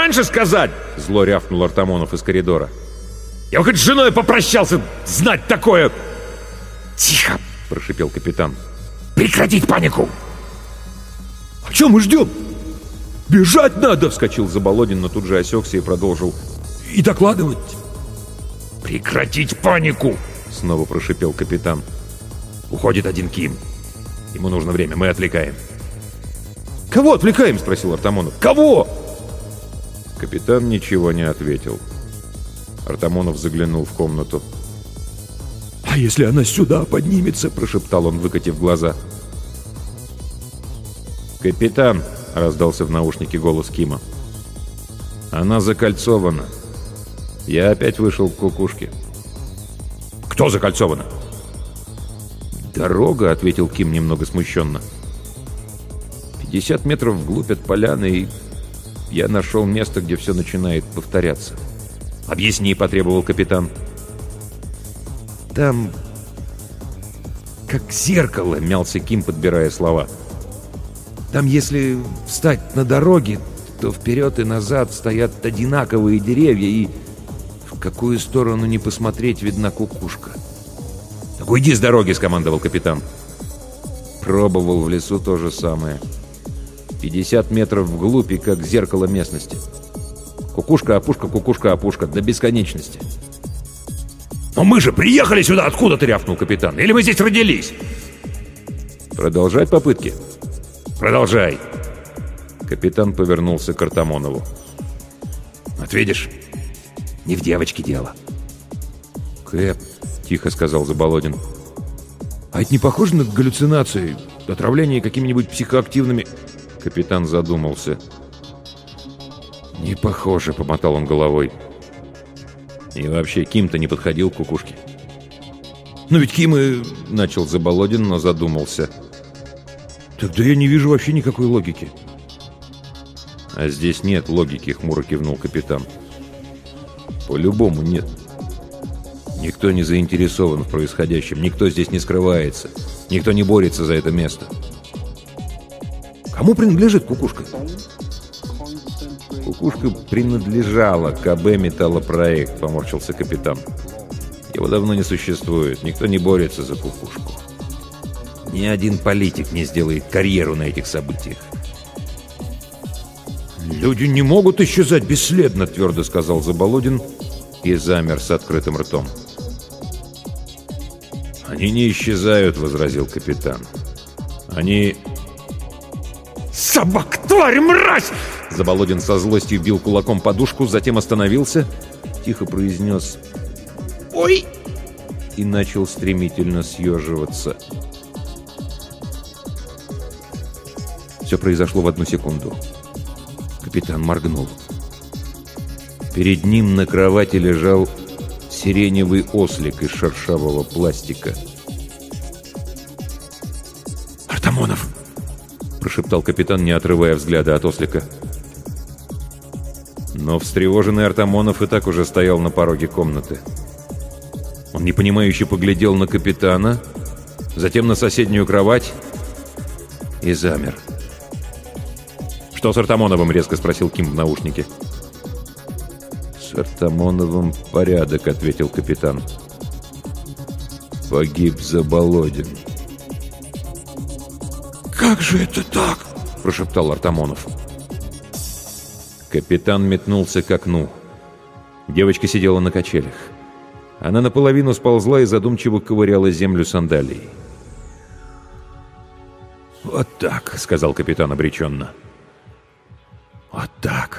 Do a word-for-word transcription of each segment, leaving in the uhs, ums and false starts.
раньше сказать!» — зло рявкнул Артамонов из коридора. «Я хоть с женой попрощался, знать такое!» «Тихо!» — прошипел капитан. «Прекратить панику!» «А что мы ждем? Бежать надо!» — вскочил Заболодин, но тут же осекся и продолжил. «И докладывать!» «Прекратить панику!» — снова прошипел капитан. «Уходит один Ким. Ему нужно время, мы отвлекаем». «Кого отвлекаем?» — спросил Артамонов. «Кого?» Капитан ничего не ответил. Артамонов заглянул в комнату. «А если она сюда поднимется?» — прошептал он, выкатив глаза. «Капитан!» — раздался в наушнике голос Кима. «Она закольцована. Я опять вышел к кукушке». «Кто закольцована?» «Дорога», — ответил Ким немного смущенно. «пятьдесят метров вглубь от поляны, и я нашел место, где все начинает повторяться». «Объясни», — потребовал капитан. «Там как зеркало», — мялся Ким, подбирая слова. «Там, если встать на дороге, то вперед и назад стоят одинаковые деревья, и в какую сторону ни посмотреть, видна кукушка». «Так уйди с дороги», — скомандовал капитан. Пробовал в лесу то же самое. пятьдесят метров вглубь и как зеркало местности. Кукушка, опушка, кукушка, опушка. До бесконечности. «Но мы же приехали сюда откуда-то!» — рявкнул капитан. «Или мы здесь родились?» «Продолжать попытки?» «Продолжай!» Капитан повернулся к Артамонову. «Вот видишь, не в девочке дело». «Кэп», — тихо сказал Заболодин. «А это не похоже на галлюцинации? Отравление какими-нибудь психоактивными...» Капитан задумался. «Не похоже», — помотал он головой. «И вообще, Ким-то не подходил к кукушке». «Но ведь Ким и...» — начал Заболодин, но задумался. «Тогда я не вижу вообще никакой логики». «А здесь нет логики», — хмуро кивнул капитан. «По-любому нет. Никто не заинтересован в происходящем, никто здесь не скрывается, никто не борется за это место». «Кому принадлежит кукушка?» «Кукушка принадлежала КБ «Металлопроект», — поморщился капитан. «Его давно не существует, никто не борется за кукушку. Ни один политик не сделает карьеру на этих событиях». «Люди не могут исчезать бесследно», — твердо сказал Заболодин и замер с открытым ртом. «Они не исчезают», — возразил капитан. «Они...» «Собак, тварь, мразь!» Заболодин со злостью бил кулаком подушку, затем остановился, тихо произнес «Ой!» и начал стремительно съеживаться. Все произошло в одну секунду. Капитан моргнул. Перед ним на кровати лежал сиреневый ослик из шершавого пластика. «Артамонов!» — прошептал капитан, не отрывая взгляда от ослика. Но встревоженный Артамонов и так уже стоял на пороге комнаты. Он непонимающе поглядел на капитана, затем на соседнюю кровать и замер. «Что с Артамоновым?» — резко спросил Ким в наушнике. «С Артамоновым порядок», — ответил капитан. «Погиб Заболодин». «Как же это так?» — прошептал Артамонов. Капитан метнулся к окну. Девочка сидела на качелях. Она наполовину сползла и задумчиво ковыряла землю сандалией. «Вот так», — сказал капитан обреченно. «Вот так.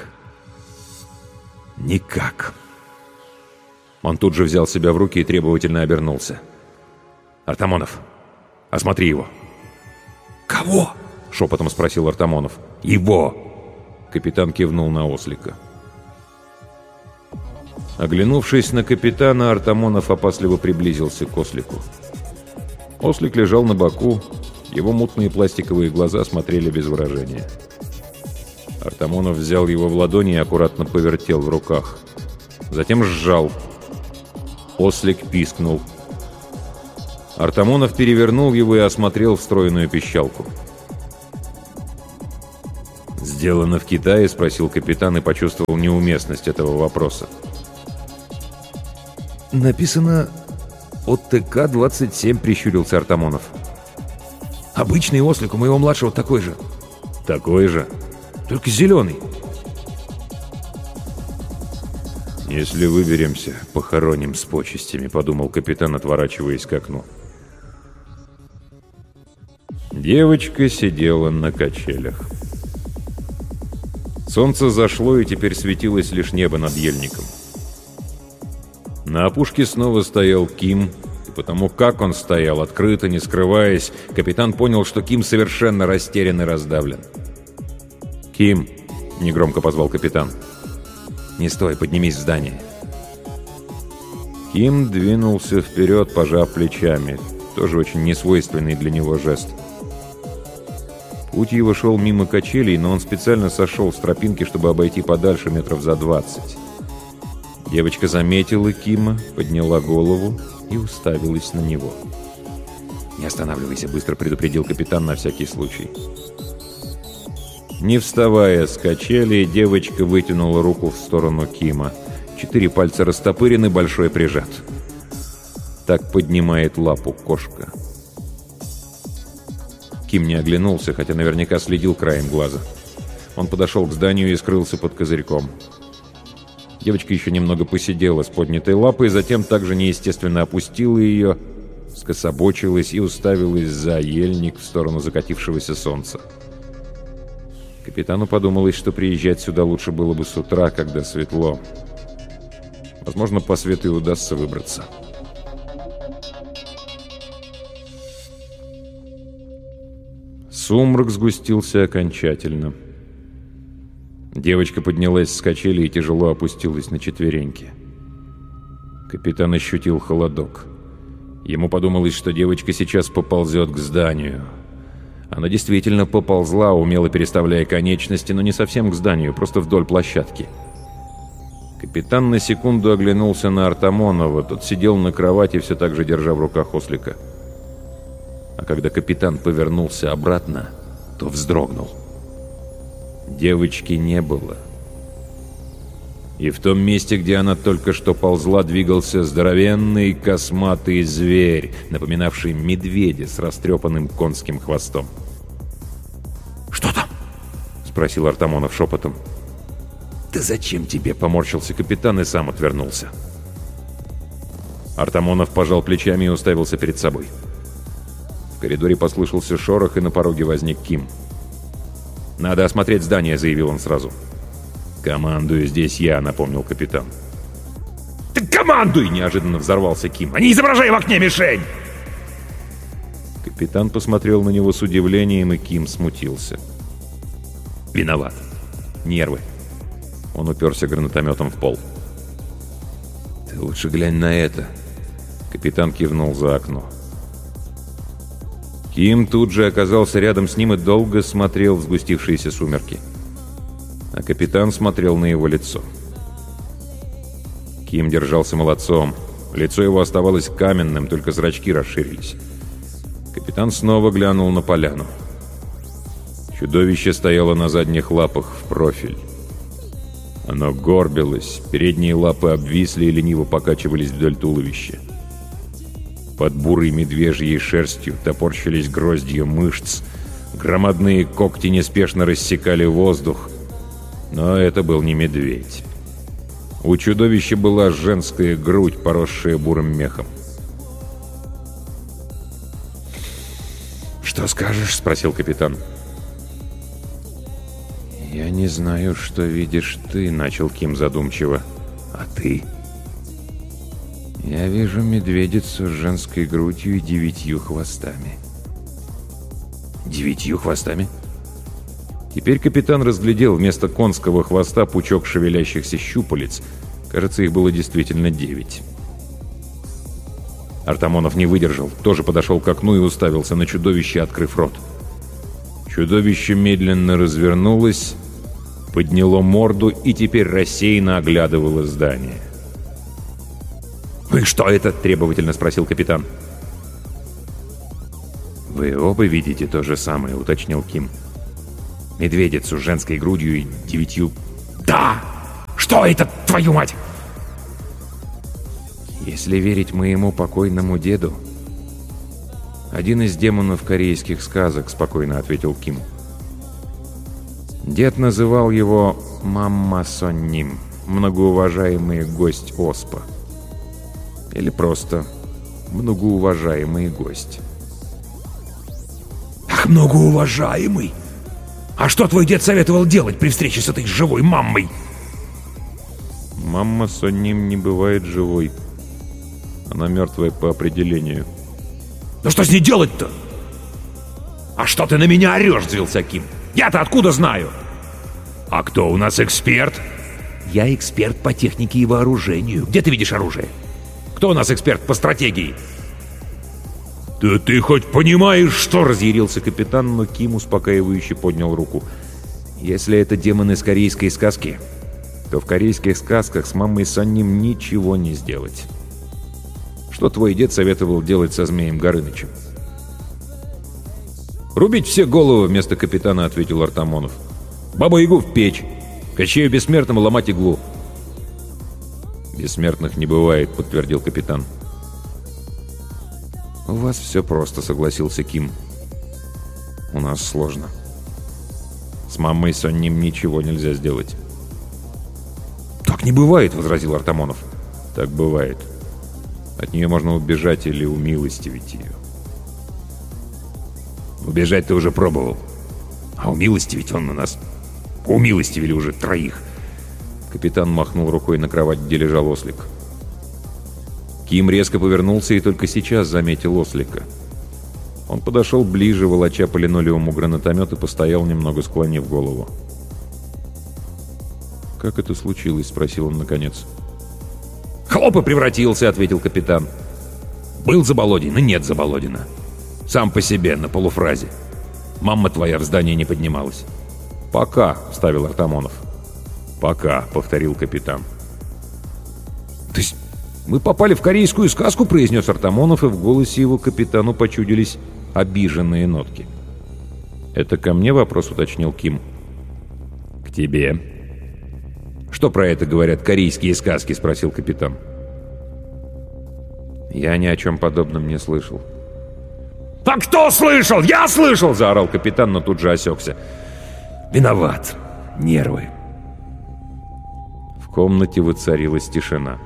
Никак». Он тут же взял себя в руки и требовательно обернулся. «Артамонов, осмотри его». «Кого?» — шепотом спросил Артамонов. «Его!» — капитан кивнул на ослика. Оглянувшись на капитана, Артамонов опасливо приблизился к ослику. Ослик лежал на боку, его мутные пластиковые глаза смотрели без выражения. Артамонов взял его в ладони и аккуратно повертел в руках. Затем сжал. Ослик пискнул. Артамонов перевернул его и осмотрел встроенную пищалку. «Сделано в Китае?» — спросил капитан и почувствовал неуместность этого вопроса. «Написано О Т К двадцать семь», — прищурился Артамонов. «Обычный ослик, у моего младшего такой же». «Такой же? Только зеленый». «Если выберемся, похороним с почестями», — подумал капитан, отворачиваясь к окну. Девочка сидела на качелях. Солнце зашло, и теперь светилось лишь небо над ельником. На опушке снова стоял Ким, и потому как он стоял, открыто, не скрываясь, капитан понял, что Ким совершенно растерян и раздавлен. «Ким!» — негромко позвал капитан. «Не стой, поднимись в здание». Ким двинулся вперед, пожав плечами. Тоже очень несвойственный для него жест. Путь его шел мимо качелей, но он специально сошел с тропинки, чтобы обойти подальше метров за двадцать. Девочка заметила Кима, подняла голову и уставилась на него. «Не останавливайся», — быстро предупредил капитан на всякий случай. Не вставая с качелей, девочка вытянула руку в сторону Кима. Четыре пальца растопырены, большой прижат. Так поднимает лапу кошка. Ким не оглянулся, хотя наверняка следил краем глаза. Он подошел к зданию и скрылся под козырьком. Девочка еще немного посидела с поднятой лапой, затем также неестественно опустила ее, скособочилась и уставилась за ельник в сторону закатившегося солнца. Капитану подумалось, что приезжать сюда лучше было бы с утра, когда светло. Возможно, по свету и удастся выбраться. Сумрак сгустился окончательно. Девочка поднялась с качели и тяжело опустилась на четвереньки. Капитан ощутил холодок. Ему подумалось, что девочка сейчас поползет к зданию. Она действительно поползла, умело переставляя конечности, но не совсем к зданию, просто вдоль площадки. Капитан на секунду оглянулся на Артамонова. Тот сидел на кровати, все так же держа в руках ослика. А когда капитан повернулся обратно, то вздрогнул. Девочки не было. И в том месте, где она только что ползла, двигался здоровенный косматый зверь, напоминавший медведя с растрепанным конским хвостом. «Что там?» — спросил Артамонов шепотом. «Да зачем тебе?» — поморщился капитан и сам отвернулся. Артамонов пожал плечами и уставился перед собой. В коридоре послышался шорох, и на пороге возник Ким. «Надо осмотреть здание», — заявил он сразу. «Командую здесь я», — напомнил капитан. «Ты командуй!» — неожиданно взорвался Ким. «А не изображай в окне мишень!» Капитан посмотрел на него с удивлением, и Ким смутился. «Виноват. Нервы». Он уперся гранатометом в пол. «Ты лучше глянь на это». Капитан кивнул за окно. Ким тут же оказался рядом с ним и долго смотрел в сгустившиеся сумерки. А капитан смотрел на его лицо. Ким держался молодцом. Лицо его оставалось каменным, только зрачки расширились. Капитан снова глянул на поляну. Чудовище стояло на задних лапах в профиль. Оно горбилось, передние лапы обвисли и лениво покачивались вдоль туловища. Под бурой медвежьей шерстью топорщились гроздья мышц, громадные когти неспешно рассекали воздух. Но это был не медведь. У чудовища была женская грудь, поросшая бурым мехом. «Что скажешь?» — спросил капитан. «Я не знаю, что видишь ты», — начал Ким задумчиво. «А ты?» «Я вижу медведицу с женской грудью и девятью хвостами». «Девятью хвостами?» Теперь капитан разглядел вместо конского хвоста пучок шевелящихся щупалец. Кажется, их было действительно девять. Артамонов не выдержал, тоже подошел к окну и уставился на чудовище, открыв рот. Чудовище медленно развернулось, подняло морду и теперь рассеянно оглядывало здание. «Вы что это?» — требовательно спросил капитан. «Вы оба видите то же самое», — уточнил Ким. Медведицу с женской грудью и девятью... Да! Что это, твою мать? Если верить моему покойному деду... Один из демонов корейских сказок, спокойно ответил Ким. Дед называл его Мамма Сонним, многоуважаемый гость Оспа. Или просто многоуважаемый гость. Ах, многоуважаемый! А что твой дед советовал делать при встрече с этой живой маммой? Мамма Сонним не бывает живой. Она мертвая по определению. Ну что с ней делать-то? А что ты на меня орешь, взвился Ким? Я-то откуда знаю? А кто у нас эксперт? Я эксперт по технике и вооружению. Где ты видишь оружие? Кто у нас эксперт по стратегии? Да ты хоть понимаешь, что... Разъярился капитан, но Ким успокаивающе поднял руку. Если это демон из корейской сказки, то в корейских сказках с мамой Сонним ничего не сделать. Что твой дед советовал делать со Змеем Горынычем? «Рубить все головы», — вместо капитана ответил Артамонов. «Бабу-ягу в печь. Кощею Бессмертному ломать иглу». «Бессмертных не бывает», — подтвердил капитан. «У вас все просто», — согласился Ким. «У нас сложно. С мамой Сонним ничего нельзя сделать». «Так не бывает», — возразил Артамонов. «Так бывает. От нее можно убежать или умилостивить ее». «Убежать ты уже пробовал. А умилостивить он на нас... Умилостивили уже троих». Капитан махнул рукой на кровать, где лежал ослик. Ким резко повернулся и только сейчас заметил ослика. Он подошел ближе, волоча по линолеуму гранатомет, и постоял, немного склонив голову. «Как это случилось?» — спросил он наконец. «Хлоп и превратился», — ответил капитан. «Был Заболодин и нет Заболодина. Сам по себе, на полуфразе. Мама твоя в здании не поднималась». «Пока», — вставил Артамонов. «Пока», — повторил капитан. «То есть мы попали в корейскую сказку?» — произнес Артамонов, и в голосе его капитану почудились обиженные нотки. «Это ко мне вопрос?» — уточнил Ким. «К тебе». «Что про это говорят корейские сказки?» — спросил капитан. «Я ни о чем подобном не слышал». «А кто слышал? Я слышал!» — заорал капитан, но тут же осекся. «Виноват. Нервы». В комнате воцарилась тишина.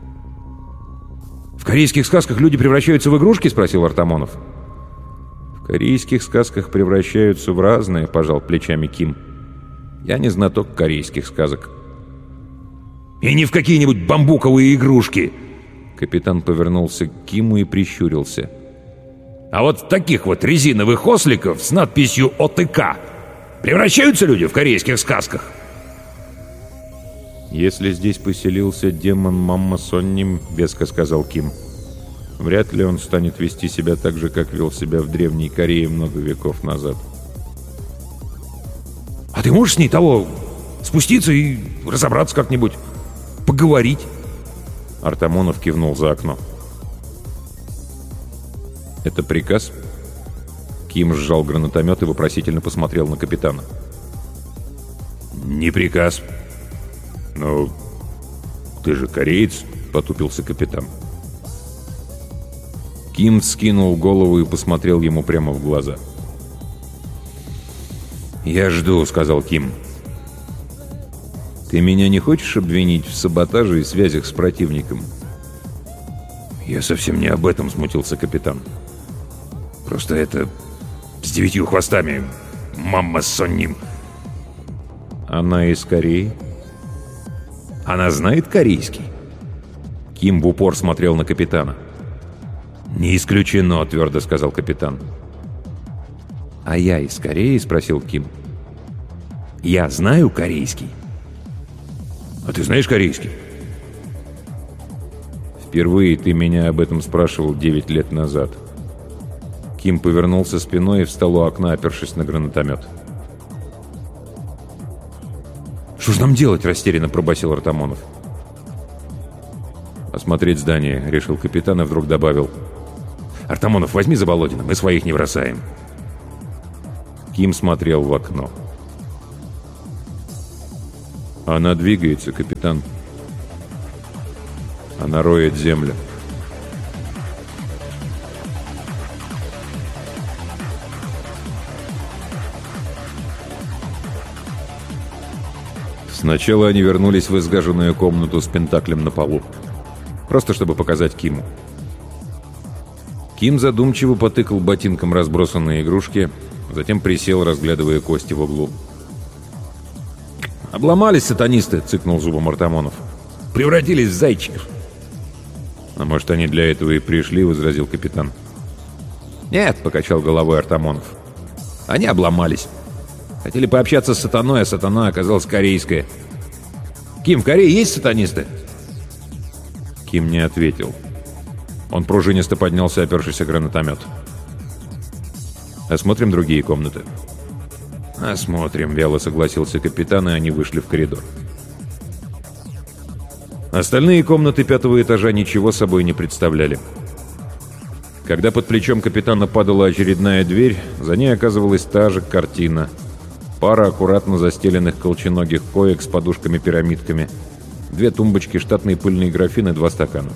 «В корейских сказках люди превращаются в игрушки?» — спросил Артамонов. «В корейских сказках превращаются в разные», — пожал плечами Ким. «Я не знаток корейских сказок». «И не в какие-нибудь бамбуковые игрушки!» Капитан повернулся к Киму и прищурился. «А вот в таких вот резиновых осликов с надписью ОТК превращаются люди в корейских сказках?» «Если здесь поселился демон Мамма Сонним», — веско сказал Ким, — «вряд ли он станет вести себя так же, как вел себя в Древней Корее много веков назад». «А ты можешь с ней того спуститься и разобраться как-нибудь? Поговорить?» Артамонов кивнул за окно. «Это приказ?» Ким сжал гранатомет и вопросительно посмотрел на капитана. «Не приказ. Но ты же кореец», — потупился капитан. Ким вскинул голову и посмотрел ему прямо в глаза. «Я жду», — сказал Ким. «Ты меня не хочешь обвинить в саботаже и связях с противником?» «Я совсем не об этом», — смутился капитан. «Просто это с девятью хвостами Мамма Сонним». «Она из Кореи?» «Она знает корейский?» Ким в упор смотрел на капитана. «Не исключено», — твердо сказал капитан. «А я из Кореи?» — спросил Ким. «Я знаю корейский». «А ты знаешь корейский?» «Впервые ты меня об этом спрашивал девять лет назад». Ким повернулся спиной и встал у окна, опершись на гранатомет. «Что же нам делать?» — растерянно пробасил Артамонов. «Осмотреть здание», — решил капитан и вдруг добавил. «Артамонов, возьми Заболодина, мы своих не бросаем». Ким смотрел в окно. Она двигается, капитан. Она роет землю. Сначала они вернулись в изгаженную комнату с пентаклем на полу. Просто чтобы показать Киму. Ким задумчиво потыкал ботинком разбросанные игрушки, затем присел, разглядывая кости в углу. «Обломались сатанисты!» — цыкнул зубом Артамонов. «Превратились в зайчиков!» «А может, они для этого и пришли?» — возразил капитан. «Нет!» — покачал головой Артамонов. «Они обломались. Хотели пообщаться с сатаной, а сатана оказалась корейская. Ким, в Корее есть сатанисты?» Ким не ответил. Он пружинисто поднялся, опершись о гранатомет. «Осмотрим другие комнаты». «Осмотрим», — вяло согласился капитан, и они вышли в коридор. Остальные комнаты пятого этажа ничего собой не представляли. Когда под плечом капитана падала очередная дверь, за ней оказывалась та же картина. Пара аккуратно застеленных колченогих коек с подушками-пирамидками, две тумбочки, штатные пыльные графины, два стакана.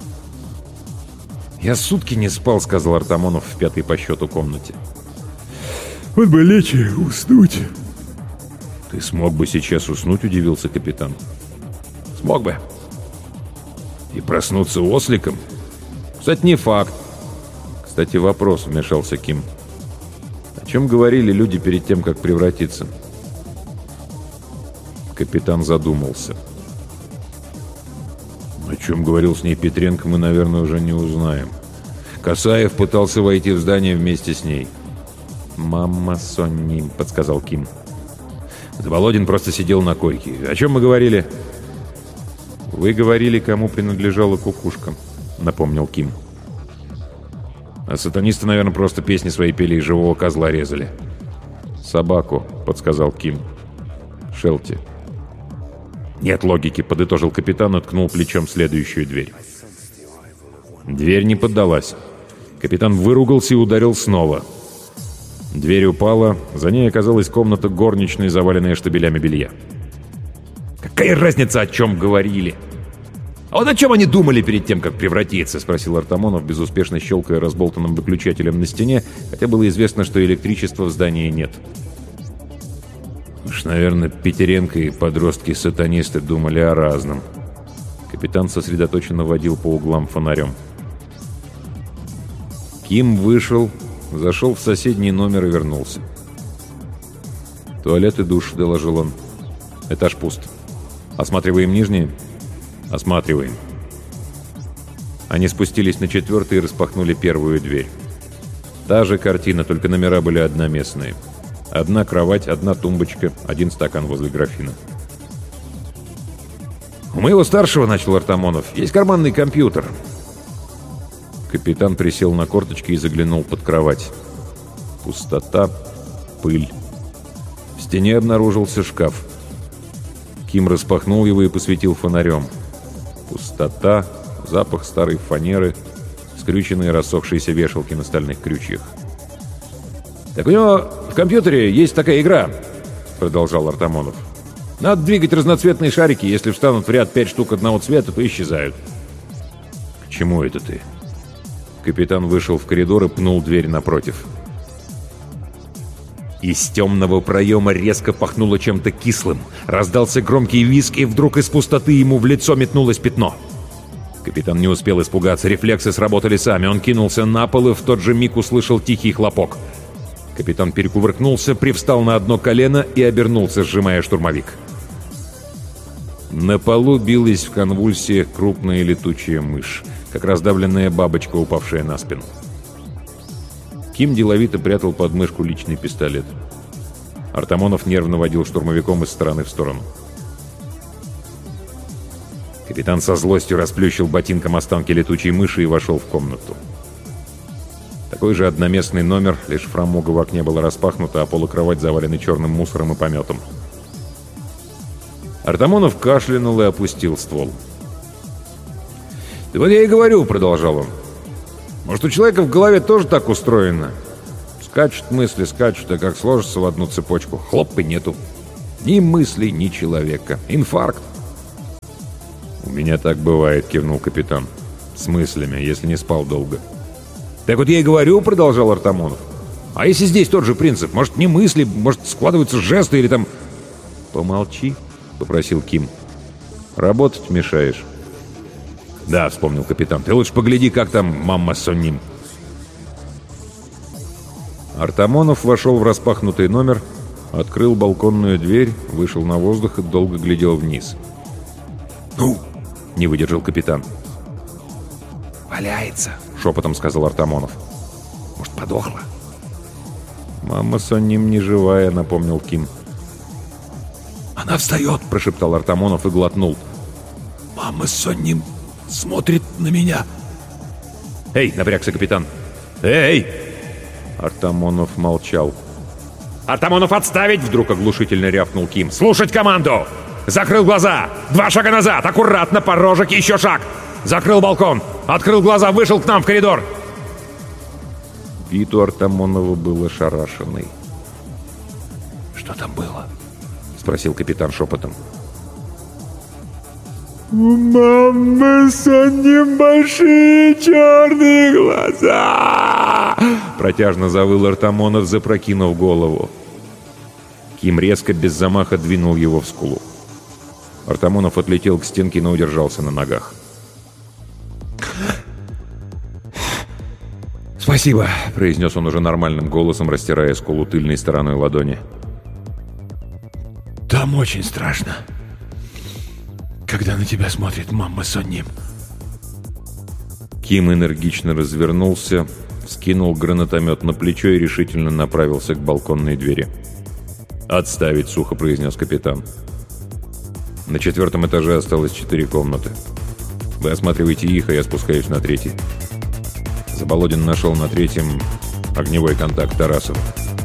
«Я сутки не спал», — сказал Артамонов в пятой по счету комнате. «Вот бы лечь и уснуть». «Ты смог бы сейчас уснуть?» — удивился капитан. «Смог бы». «И проснуться осликом?» «Кстати, не факт». «Кстати, вопрос», — вмешался Ким. «О чем говорили люди перед тем, как превратиться?» Капитан задумался. О чем говорил с ней Петренко, мы, наверное, уже не узнаем. Касаев пытался войти в здание вместе с ней. «Мама Сонни», — подсказал Ким. Заболодин просто сидел на койке. «О чем мы говорили?» «Вы говорили, кому принадлежала кукушка», — напомнил Ким. «А сатанисты, наверное, просто песни свои пели и живого козла резали». «Собаку», — подсказал Ким. «Шелти». «Нет логики», — подытожил капитан и ткнул плечом следующую дверь. Дверь не поддалась. Капитан выругался и ударил снова. Дверь упала, за ней оказалась комната горничной, заваленная штабелями белья. «Какая разница, о чем говорили?» «А вот о чем они думали перед тем, как превратиться?» — спросил Артамонов, безуспешно щелкая разболтанным выключателем на стене, хотя было известно, что электричества в здании нет. Уж, наверное, Петеренко и подростки-сатанисты думали о разном. Капитан сосредоточенно водил по углам фонарем. Ким вышел, зашел в соседний номер и вернулся. «Туалет и душ», — доложил он. «Этаж пуст. Осматриваем нижние?» «Осматриваем». Они спустились на четвертый и распахнули первую дверь. Та же картина, только номера были одноместные. Одна кровать, одна тумбочка, один стакан возле графина. «У моего старшего, — начал Артамонов, — есть карманный компьютер». Капитан присел на корточки и заглянул под кровать. Пустота, пыль. В стене обнаружился шкаф. Ким распахнул его и посветил фонарем. Пустота, запах старой фанеры, скрюченные рассохшиеся вешалки на стальных крючьях. «Так у него в компьютере есть такая игра», — продолжал Артамонов. «Надо двигать разноцветные шарики. Если встанут в ряд пять штук одного цвета, то исчезают». «К чему это ты?» Капитан вышел в коридор и пнул дверь напротив. Из темного проема резко пахнуло чем-то кислым. Раздался громкий визг, и вдруг из пустоты ему в лицо метнулось пятно. Капитан не успел испугаться, рефлексы сработали сами. Он кинулся на пол и в тот же миг услышал тихий хлопок. Капитан перекувыркнулся, привстал на одно колено и обернулся, сжимая штурмовик. На полу билась в конвульсиях крупная летучая мышь, как раздавленная бабочка, упавшая на спину. Ким деловито прятал под мышку личный пистолет. Артамонов нервно водил штурмовиком из стороны в сторону. Капитан со злостью расплющил ботинком останки летучей мыши и вошел в комнату. Такой же одноместный номер, лишь фрамуга в окне была распахнута, а полукровать завалены черным мусором и пометом. Артамонов кашлянул и опустил ствол. «Да вот я и говорю», — продолжал он. «Может, у человека в голове тоже так устроено? Скачут мысли, скачут, а как сложатся в одну цепочку, хлоп и нету. Ни мыслей, ни человека. Инфаркт. «У меня так бывает», — кивнул капитан. «С мыслями, если не спал долго». «Так вот я и говорю», — продолжал Артамонов. «А если здесь тот же принцип? Может, не мысли, может, складываются жесты или там...» «Помолчи», — попросил Ким. «Работать мешаешь». «Да», — вспомнил капитан. «Ты лучше погляди, как там мамма Сонним». Артамонов вошел в распахнутый номер, открыл балконную дверь, вышел на воздух и долго глядел вниз. «Ну?» — не выдержал капитан. «Валяется», — шепотом сказал Артамонов. «Может, подохла?» «Мама Сонним не живая», — напомнил Ким. «Она встает», — прошептал Артамонов и глотнул. «Мама Сонним смотрит на меня». «Эй!» — напрягся капитан. «Эй!» Артамонов молчал. «Артамонов, отставить!» — вдруг оглушительно рявкнул Ким. «Слушать команду! Закрыл глаза! Два шага назад! Аккуратно, по рожек, еще шаг! Закрыл балкон! Открыл глаза, вышел к нам в коридор!» Вид у Артамонова был ошарашенный. «Что там было?» — спросил капитан шепотом. «У мамы Сонним большие черные глаза!» Протяжно завыл Артамонов, запрокинув голову. Ким резко, без замаха, двинул его в скулу. Артамонов отлетел к стенке, но удержался на ногах. «Спасибо», — произнес он уже нормальным голосом, растирая скулу тыльной стороной ладони. «Там очень страшно, когда на тебя смотрит мама Сонним». Ким энергично развернулся, скинул гранатомет на плечо и решительно направился к балконной двери. «Отставить», — сухо произнес капитан. «На четвертом этаже осталось четыре комнаты. Вы осматриваете их, а я спускаюсь на третий». Заболодин нашел на третьем огневой контакт Тарасова.